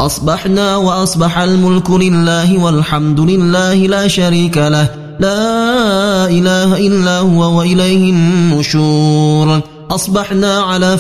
فأصبحنا وأصبح الملك لله والحمد لله لا شريك له لا إله إلا هو وإليه النشور. أصبحنا على